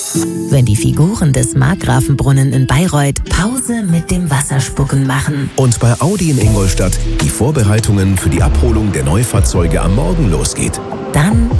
Wenn die Figuren des Markgrafenbrunnen in Bayreuth Pause mit dem Wasserspucken machen. Und bei Audi in Ingolstadt die Vorbereitungen für die Abholung der Neufahrzeuge am Morgen losgeht. Dann